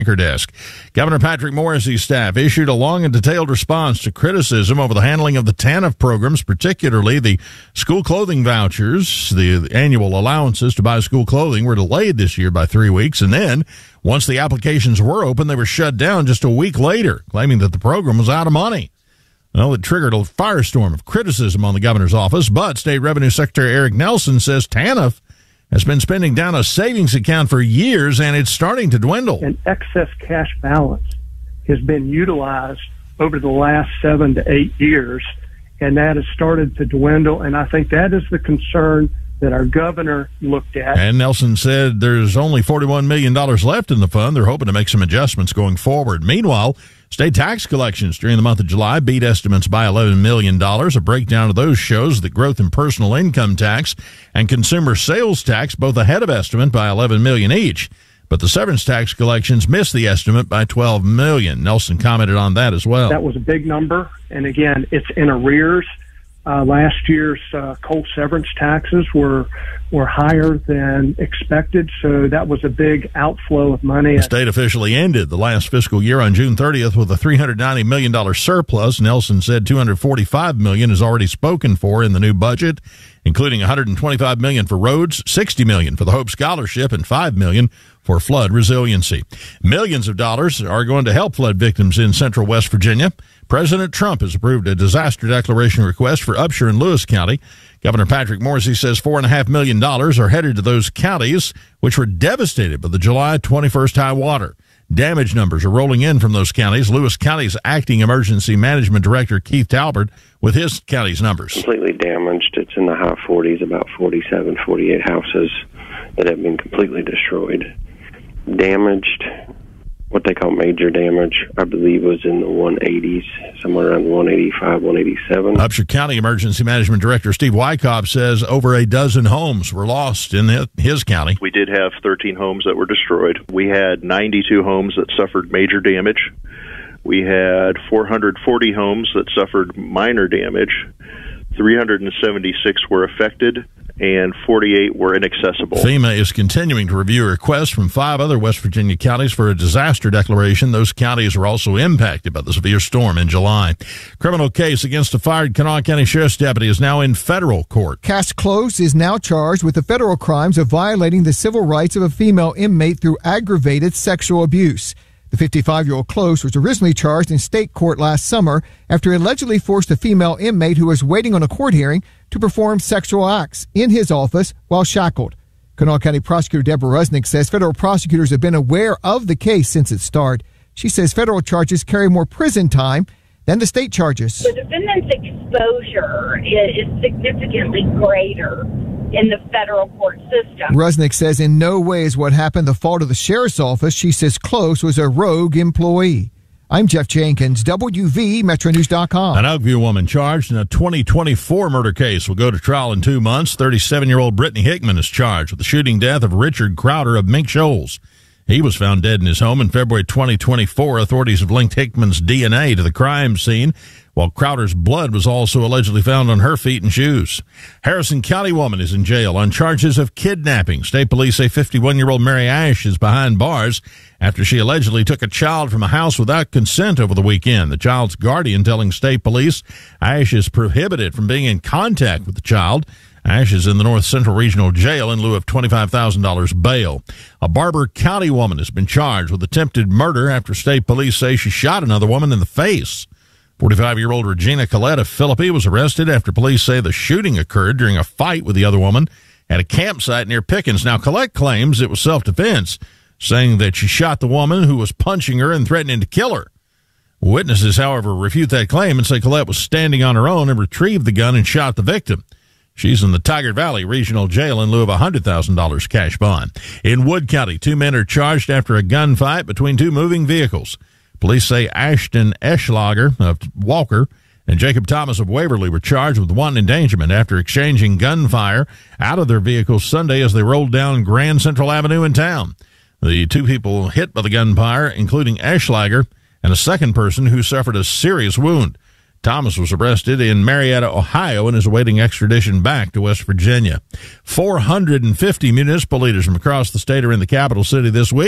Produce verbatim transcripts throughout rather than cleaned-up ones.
Anchor Desk. Governor Patrick Morrisey's staff issued a long and detailed response to criticism over the handling of the TANF programs, particularly the school clothing vouchers. The annual allowances to buy school clothing were delayed this year by three weeks, and then once the applications were open, they were shut down just a week later, claiming that the program was out of money. Well, it triggered a firestorm of criticism on the governor's office, but State Revenue Secretary Eric Nelson says TANF has been spending down a savings account for years, and it's starting to dwindle. An excess cash balance has been utilized over the last seven to eight years, and that has started to dwindle, and I think that is the concern that our governor looked at. And Nelson said there's only forty-one million dollars left in the fund. They're hoping to make some adjustments going forward. Meanwhile, state tax collections during the month of July beat estimates by eleven million dollars. A breakdown of those shows that growth in personal income tax and consumer sales tax both ahead of estimate by eleven million dollars each. But the severance tax collections missed the estimate by twelve million dollars. Nelson commented on that as well. That was a big number. And again, it's in arrears. Uh, last year's uh, coal severance taxes were were higher than expected, so that was a big outflow of money. The state officially ended the last fiscal year on June thirtieth with a three hundred ninety million dollars surplus. Nelson said two hundred forty-five million dollars is already spoken for in the new budget, including one hundred twenty-five million dollars for roads, sixty million dollars for the Hope Scholarship, and five million dollars for flood resiliency. Millions of dollars are going to help flood victims in central West Virginia. President Trump has approved a disaster declaration request for Upshur and Lewis County. Governor Patrick Morrisey says four point five million dollars are headed to those counties, which were devastated by the July twenty-first high water. Damage numbers are rolling in from those counties. Lewis County's acting emergency management director, Keith Talbert, with his county's numbers. Completely damaged. It's in the high forties, about forty-seven, forty-eight houses that have been completely destroyed. Damaged, what they call major damage, I believe was in the one eighties, somewhere around one eighty-five, one eighty-seven. Upshur County Emergency Management Director Steve Wyckoff says over a dozen homes were lost in his county. We did have thirteen homes that were destroyed. We had ninety-two homes that suffered major damage. We had four hundred forty homes that suffered minor damage. three hundred seventy-six were affected, and forty-eight were inaccessible. FEMA is continuing to review requests from five other West Virginia counties for a disaster declaration. Those counties were also impacted by the severe storm in July. Criminal case against a fired Kanawha County Sheriff's deputy is now in federal court. Cass Close is now charged with the federal crimes of violating the civil rights of a female inmate through aggravated sexual abuse. The fifty-five-year-old Close was originally charged in state court last summer after he allegedly forced a female inmate who was waiting on a court hearing to perform sexual acts in his office while shackled. Kanawha County Prosecutor Deborah Rusnick says federal prosecutors have been aware of the case since its start. She says federal charges carry more prison time than the state charges. The defendant's exposure is significantly greater in the federal court system. Rusnick says in no way is what happened the fault of the sheriff's office. She says Close was a rogue employee. I'm Jeff Jenkins, W V Metro News dot com. An Oakview woman charged in a twenty twenty-four murder case will go to trial in two months. thirty-seven-year-old Brittany Hickman is charged with the shooting death of Richard Crowder of Mink Shoals. He was found dead in his home in February twenty twenty-four. Authorities have linked Hickman's D N A to the crime scene, while Crowder's blood was also allegedly found on her feet and shoes. Harrison County woman is in jail on charges of kidnapping. State police say fifty-one-year-old Mary Ash is behind bars after she allegedly took a child from a house without consent over the weekend. The child's guardian telling state police Ash is prohibited from being in contact with the child. Ash is in the North Central Regional Jail in lieu of twenty-five thousand dollars bail. A Barber County woman has been charged with attempted murder after state police say she shot another woman in the face. forty-five-year-old Regina Collette of Philippi was arrested after police say the shooting occurred during a fight with the other woman at a campsite near Pickens. Now, Collette claims it was self-defense, saying that she shot the woman who was punching her and threatening to kill her. Witnesses, however, refute that claim and say Collette was standing on her own and retrieved the gun and shot the victim. She's in the Tiger Valley Regional Jail in lieu of a one hundred thousand dollars cash bond. In Wood County, two men are charged after a gunfight between two moving vehicles. Police say Ashton Eschlager of Walker and Jacob Thomas of Waverly were charged with wanton endangerment after exchanging gunfire out of their vehicles Sunday as they rolled down Grand Central Avenue in town. The two people hit by the gunfire, including Eschlager and a second person who suffered a serious wound. Thomas was arrested in Marietta, Ohio, and is awaiting extradition back to West Virginia. four hundred fifty municipal leaders from across the state are in the capital city this week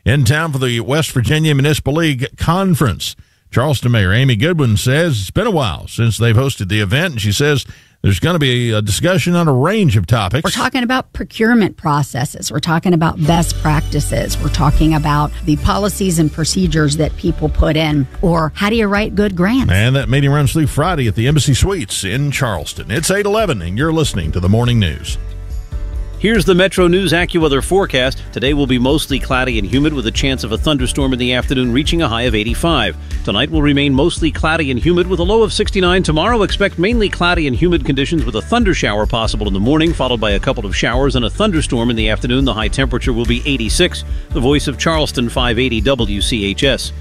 in town for the West Virginia Municipal League Conference. Charleston Mayor Amy Goodwin says it's been a while since they've hosted the event, and she says there's going to be a discussion on a range of topics. We're talking about procurement processes. We're talking about best practices. We're talking about the policies and procedures that people put in, or how do you write good grants? And that meeting runs through Friday at the Embassy Suites in Charleston. It's eight eleven, and you're listening to the Morning News. Here's the Metro News AccuWeather forecast. Today will be mostly cloudy and humid with a chance of a thunderstorm in the afternoon reaching a high of eighty-five. Tonight will remain mostly cloudy and humid with a low of sixty-nine. Tomorrow expect mainly cloudy and humid conditions with a thunder shower possible in the morning, followed by a couple of showers and a thunderstorm in the afternoon. The high temperature will be eighty-six. The Voice of Charleston, five eighty W C H S.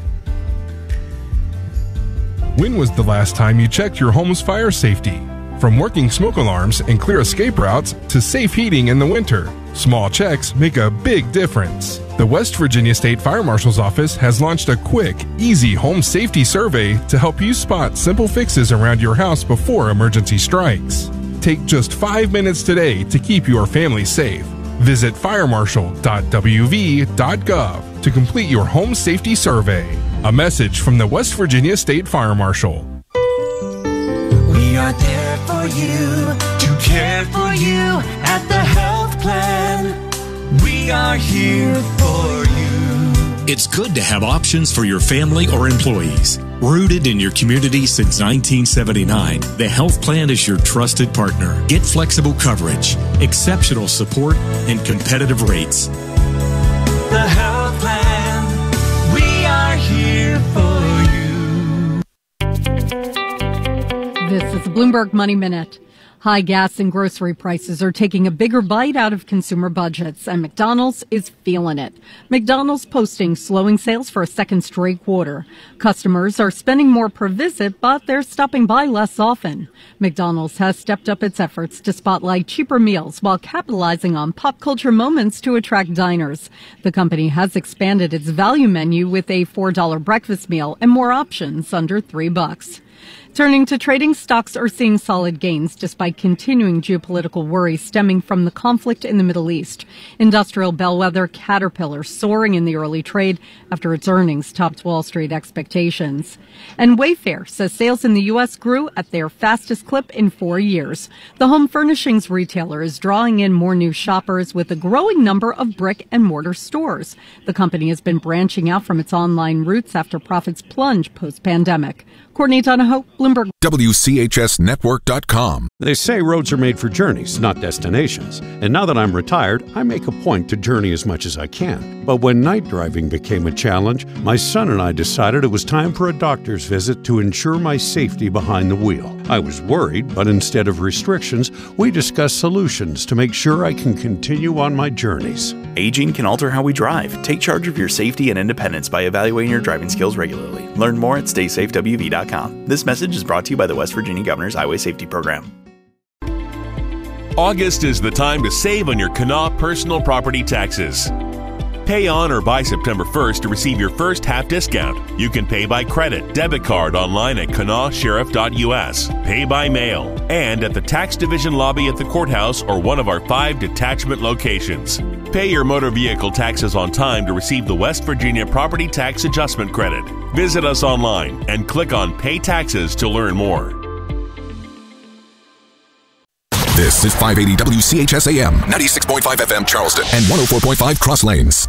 When was the last time you checked your home's fire safety? From working smoke alarms and clear escape routes to safe heating in the winter, small checks make a big difference. The West Virginia State Fire Marshal's Office has launched a quick, easy home safety survey to help you spot simple fixes around your house before emergency strikes. Take just five minutes today to keep your family safe. Visit fire marshal dot w v dot gov to complete your home safety survey. A message from the West Virginia State Fire Marshal. We are there for you, to care for you at the health plan. We are here for you. It's good to have options for your family or employees. Rooted in your community since nineteen seventy-nine, the health plan is your trusted partner. Get flexible coverage, exceptional support, and competitive rates. The health plan, we are here for you. This is the Bloomberg Money Minute. High gas and grocery prices are taking a bigger bite out of consumer budgets, and McDonald's is feeling it. McDonald's posting slowing sales for a second straight quarter. Customers are spending more per visit, but they're stopping by less often. McDonald's has stepped up its efforts to spotlight cheaper meals while capitalizing on pop culture moments to attract diners. The company has expanded its value menu with a four dollar breakfast meal and more options under three bucks. Turning to trading, stocks are seeing solid gains despite continuing geopolitical worries stemming from the conflict in the Middle East. Industrial bellwether Caterpillar soaring in the early trade after its earnings topped Wall Street expectations. And Wayfair says sales in the U S grew at their fastest clip in four years. The home furnishings retailer is drawing in more new shoppers with a growing number of brick and mortar stores. The company has been branching out from its online roots after profits plunge post-pandemic. Courtney Donahoe, Bloomberg. W C H S network dot com. They say roads are made for journeys, not destinations. And now that I'm retired, I make a point to journey as much as I can. But when night driving became a challenge, my son and I decided it was time for a doctor's visit to ensure my safety behind the wheel. I was worried, but instead of restrictions, we discussed solutions to make sure I can continue on my journeys. Aging can alter how we drive. Take charge of your safety and independence by evaluating your driving skills regularly. Learn more at stay safe w v dot com. This message is brought to you by the West Virginia Governor's Highway Safety Program. August is the time to save on your Kanawha personal property taxes. Pay on or by September first to receive your first half discount. You can pay by credit, debit card online at kanawha sheriff dot u s, pay by mail, and at the tax division lobby at the courthouse or one of our five detachment locations. Pay your motor vehicle taxes on time to receive the West Virginia Property Tax Adjustment Credit. Visit us online and click on Pay Taxes to learn more. This is five eighty W C H S A M, ninety-six point five F M Charleston, and one oh four point five Cross Lanes.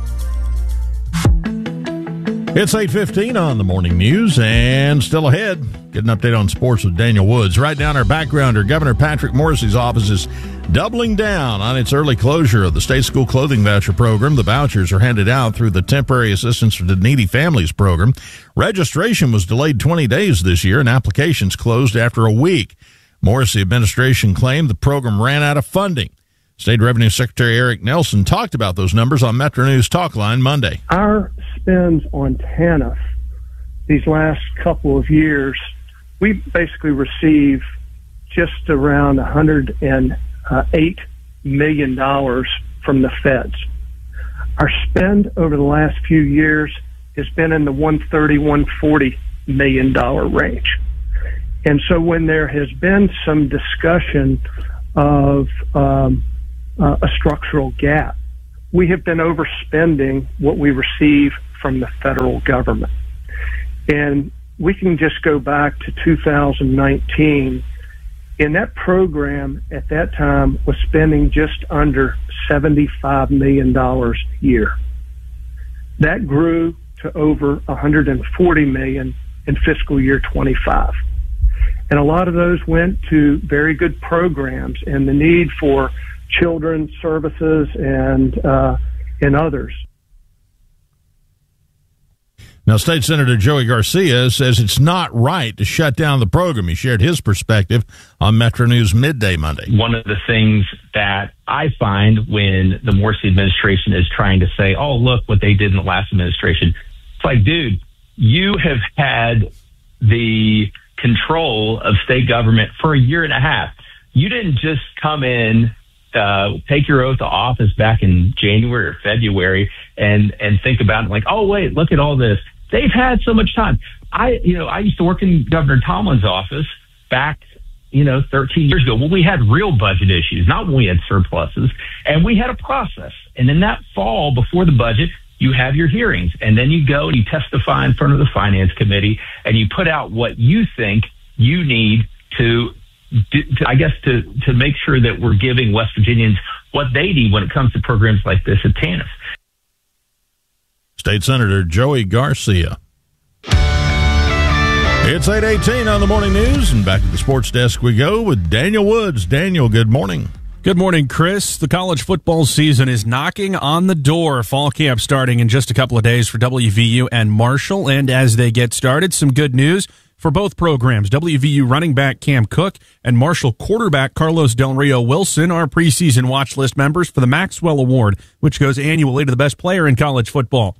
It's eight fifteen on the morning news, and still ahead, get an update on sports with Daniel Woods. Right down our backgrounder, Governor Patrick Morrisey's office is doubling down on its early closure of the state school clothing voucher program. The vouchers are handed out through the Temporary Assistance for the Needy Families program. Registration was delayed twenty days this year, and applications closed after a week. Morrisey administration claimed the program ran out of funding. State Revenue Secretary Eric Nelson talked about those numbers on Metro News Talkline Monday. Our spends on T A N F these last couple of years, we basically receive just around one hundred eight million dollars from the feds. Our spend over the last few years has been in the one hundred thirty, one hundred forty million dollars range. And so when there has been some discussion of um, uh, a structural gap, we have been overspending what we receive from the federal government. And we can just go back to two thousand nineteen. And that program at that time was spending just under seventy-five million dollars a year. That grew to over one hundred forty million dollars in fiscal year twenty-five. And a lot of those went to very good programs and the need for children's services and uh, and others. Now, State Senator Joey Garcia says it's not right to shut down the program. He shared his perspective on Metro News Midday Monday. One of the things that I find when the Morrissey administration is trying to say, oh, look what they did in the last administration, it's like, dude, you have had the control of state government for a year and a half. You didn't just come in, uh, take your oath of office back in January or February and, and think about it like, oh, wait, look at all this. They've had so much time. I, you know, I used to work in Governor Tomlin's office back, you know, thirteen years ago when we had real budget issues, not when we had surpluses, and we had a process. And in that fall before the budget, you have your hearings, and then you go and you testify in front of the Finance Committee, and you put out what you think you need to, to I guess, to, to make sure that we're giving West Virginians what they need when it comes to programs like this at TANF. State Senator Joey Garcia. It's eight eighteen on the Morning News, and back to the sports desk we go with Daniel Woods. Daniel, good morning. Good morning, Chris. The college football season is knocking on the door. Fall camp starting in just a couple of days for W V U and Marshall. And as they get started, some good news for both programs. W V U running back Cam Cook and Marshall quarterback Carlos Del Rio Wilson are preseason watch list members for the Maxwell Award, which goes annually to the best player in college football.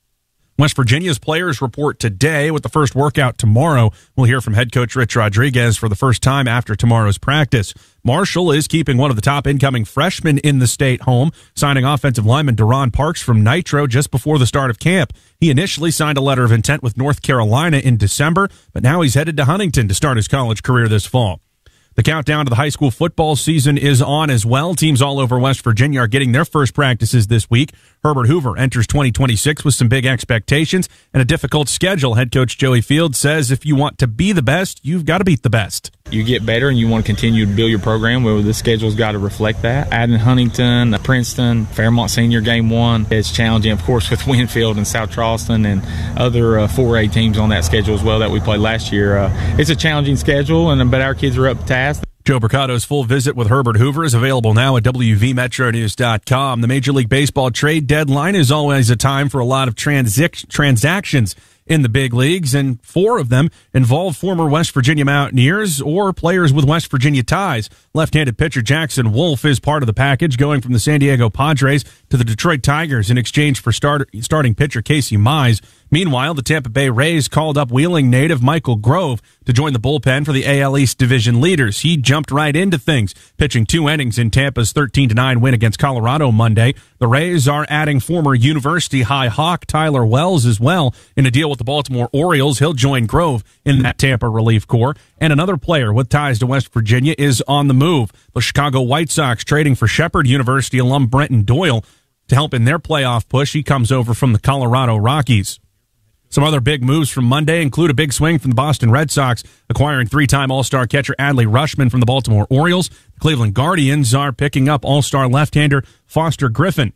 West Virginia's players report today with the first workout tomorrow. We'll hear from head coach Rich Rodriguez for the first time after tomorrow's practice. Marshall is keeping one of the top incoming freshmen in the state home, signing offensive lineman Deron Parks from Nitro just before the start of camp. He initially signed a letter of intent with North Carolina in December, but now he's headed to Huntington to start his college career this fall. The countdown to the high school football season is on as well. Teams all over West Virginia are getting their first practices this week. Herbert Hoover enters twenty twenty-six with some big expectations and a difficult schedule. Head coach Joey Field says if you want to be the best, you've got to beat the best. You get better and you want to continue to build your program. Well, the schedule's got to reflect that. Adding Huntington, Princeton, Fairmont Senior Game One. It's challenging, of course, with Winfield and South Charleston and other uh, four A teams on that schedule as well that we played last year. Uh, it's a challenging schedule, and but our kids are up to task. Joe Bricato's full visit with Herbert Hoover is available now at W V Metro News dot com. The Major League Baseball trade deadline is always a time for a lot of transi- transactions in the big leagues, and four of them involve former West Virginia Mountaineers or players with West Virginia ties. Left-handed pitcher Jackson Wolf is part of the package, going from the San Diego Padres to the Detroit Tigers in exchange for start- starting pitcher Casey Mize. Meanwhile, the Tampa Bay Rays called up Wheeling native Michael Grove to join the bullpen for the A L East division leaders. He jumped right into things, pitching two innings in Tampa's thirteen to nine win against Colorado Monday. The Rays are adding former University High Hawk Tyler Wells as well in a deal with the Baltimore Orioles. He'll join Grove in that Tampa relief corps. And another player with ties to West Virginia is on the move. The Chicago White Sox trading for Shepherd University alum Brenton Doyle to help in their playoff push. He comes over from the Colorado Rockies. Some other big moves from Monday include a big swing from the Boston Red Sox, acquiring three-time All-Star catcher Adley Rutschman from the Baltimore Orioles. The Cleveland Guardians are picking up All-Star left-hander Foster Griffin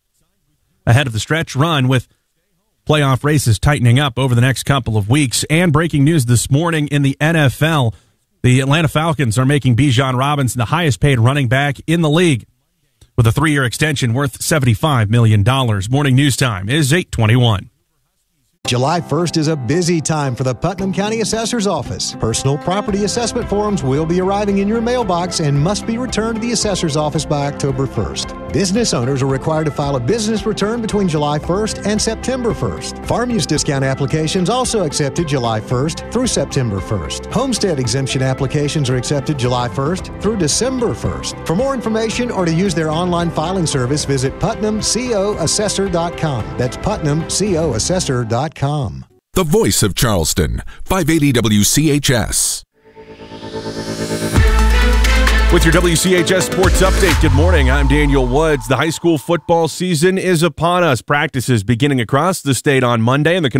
ahead of the stretch run, with playoff races tightening up over the next couple of weeks. And breaking news this morning in the N F L, the Atlanta Falcons are making Bijan Robinson the highest-paid running back in the league, with a three-year extension worth seventy-five million dollars. Morning News Time is eight twenty-one. July first is a busy time for the Putnam County Assessor's Office. Personal property assessment forms will be arriving in your mailbox and must be returned to the Assessor's Office by October first. Business owners are required to file a business return between July first and September first. Farm use discount applications also accepted July first through September first. Homestead exemption applications are accepted July first through December first. For more information or to use their online filing service, visit Putnam Co Assessor dot com. That's Putnam Co Assessor dot com. The voice of Charleston, five eighty W C H S. With your W C H S Sports Update, good morning. I'm Daniel Woods. The high school football season is upon us. Practices beginning across the state on Monday, and the